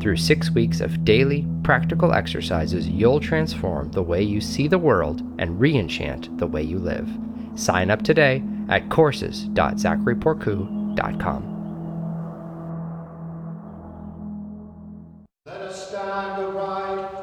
Through 6 weeks of daily, practical exercises, you'll transform the way you see the world and re-enchant the way you live. Sign up today at courses.zacharyporcu.com. Let us stand aright